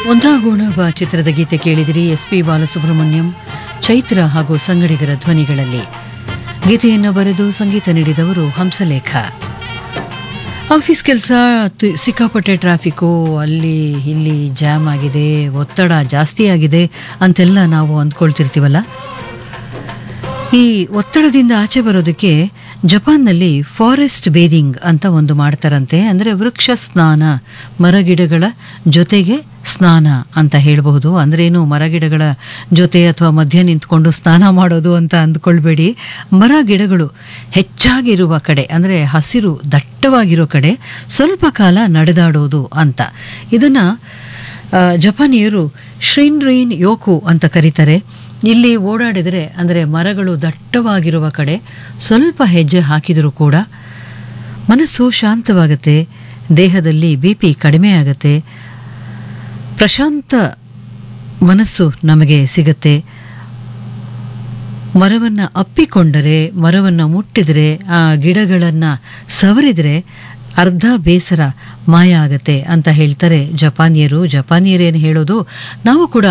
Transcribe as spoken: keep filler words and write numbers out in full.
ಒಂದಾಗೋಣ ಬಾ ಚಿತ್ರದ ಗೀತೆ ಕೇಳಿದಿರಿ. ಎಸ್ ಪಿ ಬಾಲಸುಬ್ರಹ್ಮಣ್ಯಂ, ಚೈತ್ರ ಹಾಗೂ ಸಂಗಡಿಗರ ಧ್ವನಿಗಳಲ್ಲಿ. ಗೀತೆಯನ್ನು ಬರೆದು ಸಂಗೀತ ನೀಡಿದವರು ಹಂಸಲೇಖ. ಆಫೀಸ್ ಕೆಲಸ, ಸಿಕ್ಕಾಪಟ್ಟೆ ಟ್ರಾಫಿಕ್ಕು, ಅಲ್ಲಿ ಇಲ್ಲಿ ಜಾಮ್ ಆಗಿದೆ, ಒತ್ತಡ ಜಾಸ್ತಿ ಆಗಿದೆ ಅಂತೆಲ್ಲ ನಾವು ಅಂದ್ಕೊಳ್ತಿರ್ತೀವಲ್ಲ. ಈ ಒತ್ತಡದಿಂದ ಆಚೆ ಬರೋದಕ್ಕೆ ಜಪಾನ್ನಲ್ಲಿ ಫಾರೆಸ್ಟ್ ಬೇದಿಂಗ್ ಅಂತ ಒಂದು ಮಾಡ್ತಾರಂತೆ. ಅಂದರೆ ವೃಕ್ಷ ಸ್ನಾನ, ಮರಗಿಡಗಳ ಜೊತೆಗೆ ಸ್ನಾನ ಅಂತ ಹೇಳಬಹುದು. ಅಂದ್ರೇನು, ಮರಗಿಡಗಳ ಜೊತೆ ಅಥವಾ ಮಧ್ಯ ನಿಂತ್ಕೊಂಡು ಸ್ನಾನ ಮಾಡೋದು ಅಂತ ಅಂದ್ಕೊಳ್ಬೇಡಿ. ಮರ ಗಿಡಗಳು ಹೆಚ್ಚಾಗಿರುವ ಕಡೆ, ಅಂದರೆ ಹಸಿರು ದಟ್ಟವಾಗಿರೋ ಕಡೆ ಸ್ವಲ್ಪ ಕಾಲ ನಡೆದಾಡೋದು ಅಂತ. ಇದನ್ನ ಜಪಾನಿಯರು ಶ್ರಿನ್ರೀನ್ ಯೋಕು ಅಂತ ಕರೀತಾರೆ. ಇಲ್ಲಿ ಓಡಾಡಿದರೆ, ಅಂದರೆ ಮರಗಳು ದಟ್ಟವಾಗಿರುವ ಕಡೆ ಸ್ವಲ್ಪ ಹೆಜ್ಜೆ ಹಾಕಿದರೂ ಕೂಡ ಮನಸ್ಸು ಶಾಂತವಾಗುತ್ತೆ, ದೇಹದಲ್ಲಿ ಬಿ ಪಿ ಕಡಿಮೆ ಆಗುತ್ತೆ, ಪ್ರಶಾಂತ ಮನಸ್ಸು ನಮಗೆ ಸಿಗುತ್ತೆ. ಮರವನ್ನು ಅಪ್ಪಿಕೊಂಡರೆ, ಮರವನ್ನು ಮುಟ್ಟಿದರೆ, ಆ ಗಿಡಗಳನ್ನು ಸವರಿದರೆ ಅರ್ಧ ಬೇಸರ ಮಾಯ ಆಗತ್ತೆ ಅಂತ ಹೇಳ್ತಾರೆ ಜಪಾನಿಯರು. ಜಪಾನಿಯರೇನು ಹೇಳೋದು, ನಾವು ಕೂಡ